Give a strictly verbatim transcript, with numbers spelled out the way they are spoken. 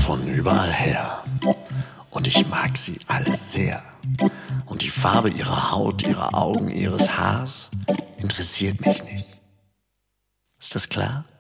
von überall her. Und ich mag sie alle sehr. Und die Farbe ihrer Haut, ihrer Augen, ihres Haars interessiert mich nicht. Ist das klar?